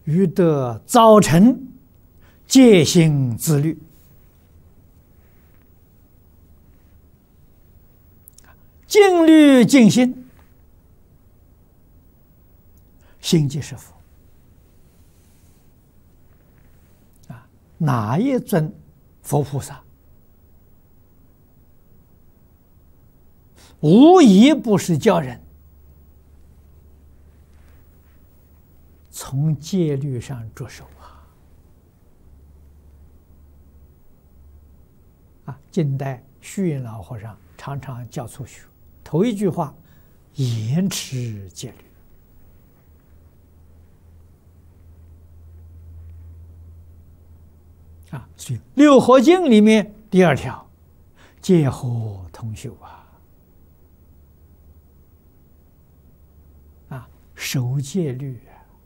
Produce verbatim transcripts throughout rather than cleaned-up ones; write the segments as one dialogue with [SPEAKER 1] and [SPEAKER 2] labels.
[SPEAKER 1] 欲得早晨戒心自律。静虑静心，心即是佛。啊，哪一尊佛菩萨，无一不是教人从戒律上着手啊！啊，近代虚云老和尚常常教初学，头一句话：严持戒律。啊，所以《六合经》里面第二条，戒和同修啊，啊，守戒律，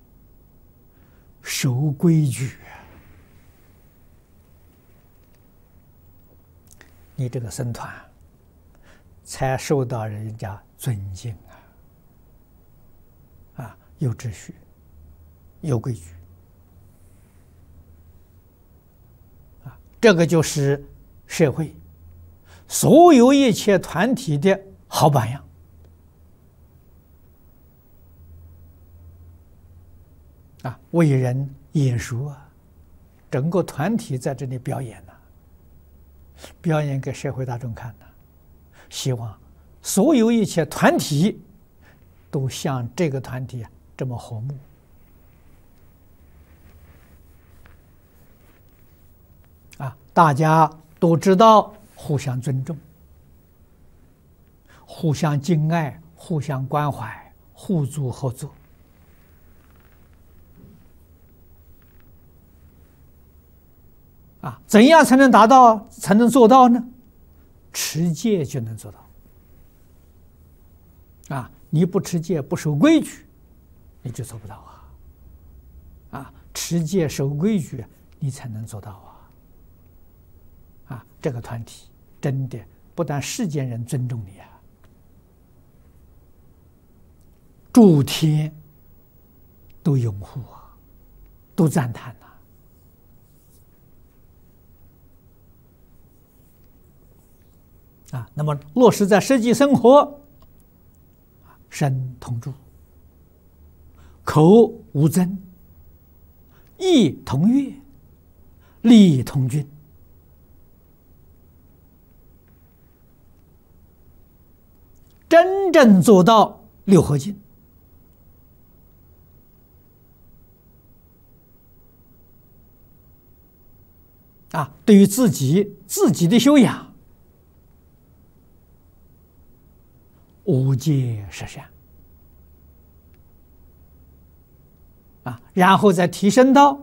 [SPEAKER 1] 守规矩，你这个僧团才受到人家尊敬啊！啊，有秩序，有规矩。这个就是社会所有一切团体的好榜样啊！为人演说啊，整个团体在这里表演呢、啊，表演给社会大众看呢、啊。希望所有一切团体都像这个团体、啊、这么和睦。啊，大家都知道互相尊重、互相敬爱、互相关怀、互助合作。啊，怎样才能达到、才能做到呢？持戒就能做到。啊，你不持戒、不守规矩，你就做不到啊。啊，持戒守规矩，你才能做到啊。啊，这个团体真的不但世间人尊重你啊，诸天都拥护啊，都赞叹呐、啊。啊，那么落实在实际生活，身同住，口无争，意同悦，力同均。真正做到六合敬啊，对于自己自己的修养，无戒十善啊，然后再提升到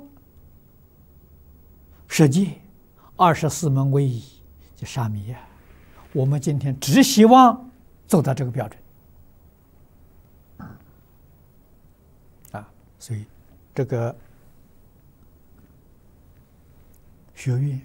[SPEAKER 1] 十戒、二十四门威仪，就沙弥呀。我们今天只希望做到这个标准啊，所以这个学院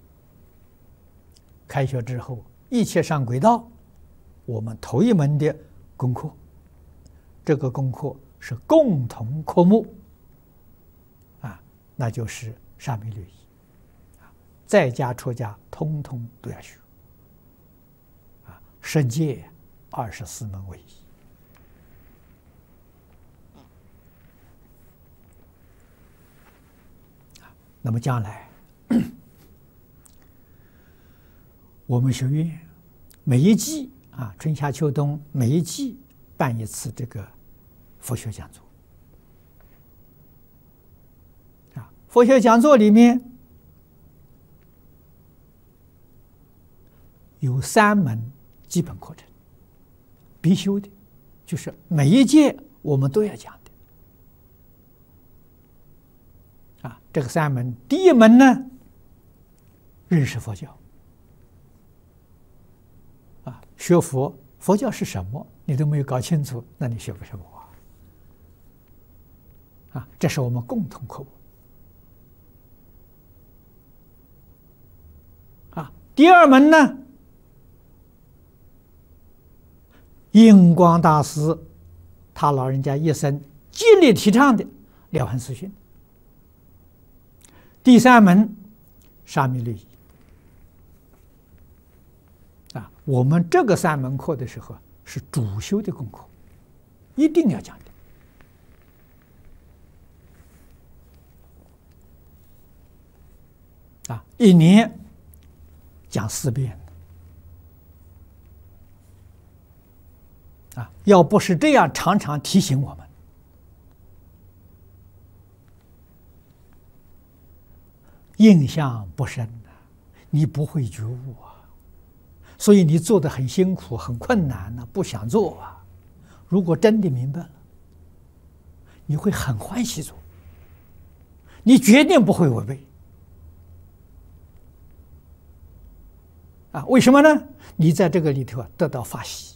[SPEAKER 1] 开学之后，一切上轨道，我们头一门的功课，这个功课是共同科目啊，那就是沙弥律仪啊，在家出家通通都要学啊，十戒、二十四门为一。那么将来，我们学院每一季啊，春夏秋冬每一季办一次这个佛学讲座啊，佛学讲座里面有三门基本课程必修的，就是每一届我们都要讲的啊。这个三门，第一门呢，认识佛教啊，学佛，佛教是什么，你都没有搞清楚，那你学不什么啊？啊，这是我们共同科目啊。第二门呢，印光大师他老人家一生极力提倡的《了凡四训》 第三门沙弥律仪啊，我们这个三门课的时候是主修的功课，一定要讲的啊，一年讲四遍啊，要不是这样常常提醒我们，印象不深啊，你不会觉悟啊，所以你做的很辛苦、很困难呢、啊，不想做啊。如果真的明白了，你会很欢喜做，你决定不会违背啊。为什么呢？你在这个里头啊得到法喜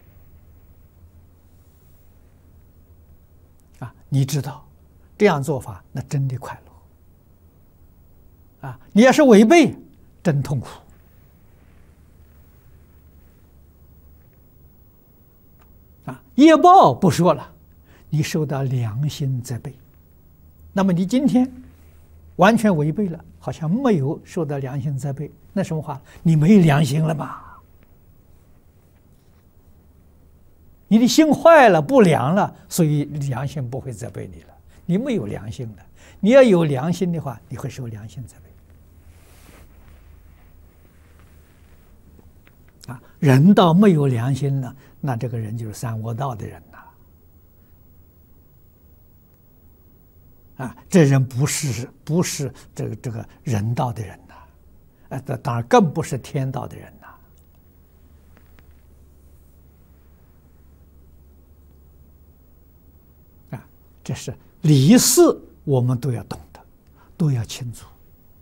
[SPEAKER 1] 啊，你知道这样做法那真的快乐。啊，你要是违背，真痛苦。啊，业报不说了，你受到良心责备。那么你今天完全违背了，好像没有受到良心责备，那什么话？你没良心了吧？你的心坏了，不良了，所以良心不会责备你了。你没有良心了，你要有良心的话，你会受良心责备。啊，人到没有良心了，那这个人就是三恶道的人呐！啊，这人不是不是这个这个人道的人呐，啊，这当然更不是天道的人呐！啊，这是理事，我们都要懂得，都要清楚。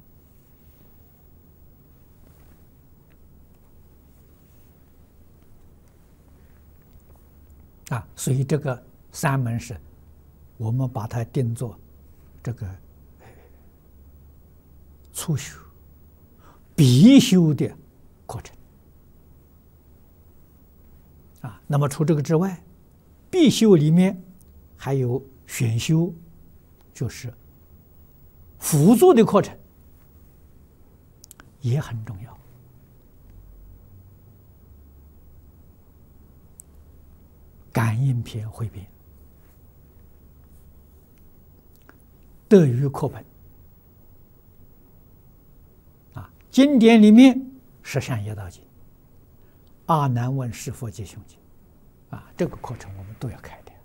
[SPEAKER 1] 啊，所以这个三门是，我们把它定作这个初修、必修的课程。啊，那么除这个之外，必修里面还有选修，就是辅助的课程，也很重要。感应篇汇编、德语课本啊，经典里面十善业道经、阿难问是佛皆凶经啊，这个课程我们都要开的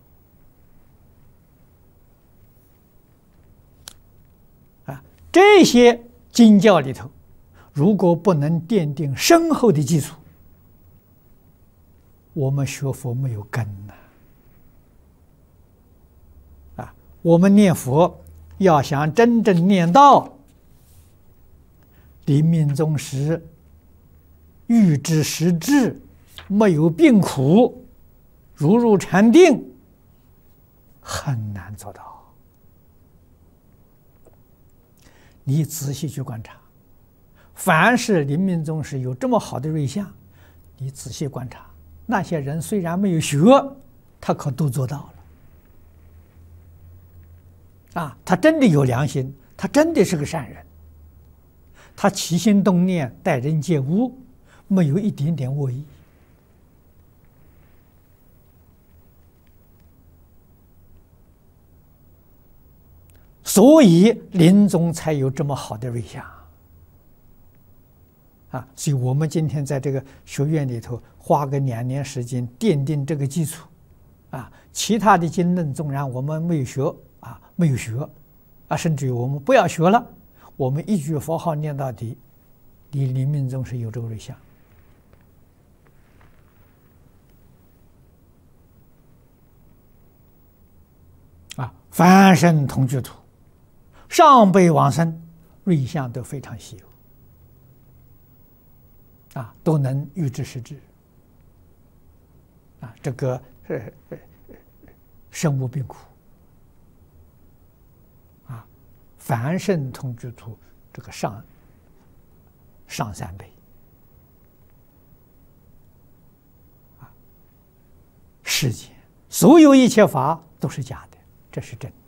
[SPEAKER 1] 啊。这些经教里头，如果不能奠定深厚的基础，我们学佛没有根呐！啊，我们念佛要想真正念到临命终时欲知实质，没有病苦，如入禅定，很难做到。你仔细去观察，凡是临命终时有这么好的瑞相，你仔细观察。那些人虽然没有学，他可都做到了啊！他真的有良心，他真的是个善人，他起心动念、待人接物，没有一点点恶意。所以临终才有这么好的瑞相啊！所以我们今天在这个学院里头花个两年时间奠定这个基础啊，其他的经论纵然我们没有学啊，没有学啊，甚至于我们不要学了，我们一句佛号念到底，离临命终是有这个瑞相啊。凡圣同居土，上辈往生，瑞相都非常稀有。啊，都能预知实质，啊，这个呃呃生无病苦，啊，凡圣同居土这个上上三倍，啊，世间所有一切法都是假的，这是真的。